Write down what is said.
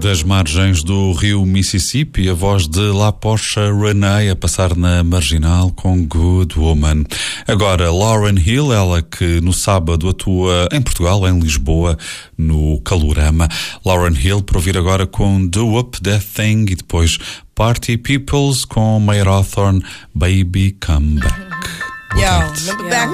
Das margens do rio Mississippi, a voz de La Pocha Renee a passar na Marginal com Good Woman. Agora, Lauryn Hill, ela que no sábado atua em Portugal, em Lisboa, no Calorama. Lauryn Hill, para ouvir agora com Do Up That Thing e depois Party Peoples com Mayor Hawthorne, Baby Come Back. Yo, remember back